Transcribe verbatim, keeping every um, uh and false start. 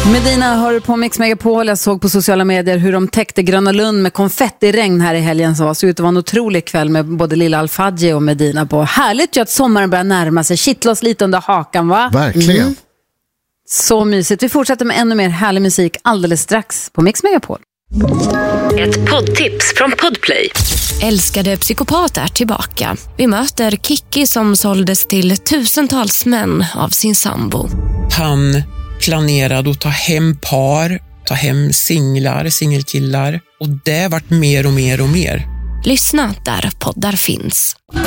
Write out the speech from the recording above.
Medina hör på Mix Megapol. Jag såg på sociala medier hur de täckte Gröna Lund med konfettiregn här i helgen. Så såg ut att vara en otrolig kväll med både Lilla Al-Fadji och Medina på. Härligt ju att sommaren börjar närma sig. Kittla oss lite under hakan, va? Verkligen. Mm. Så mysigt. Vi fortsätter med ännu mer härlig musik alldeles strax på Mix Megapol. Ett poddtips från Podplay. Älskade psykopat är tillbaka. Vi möter Kiki som såldes till tusentals män av sin sambo. Han planerade att ta hem par, ta hem singlar, singelkillar. Och det vart mer och mer och mer. Lyssna där poddar finns.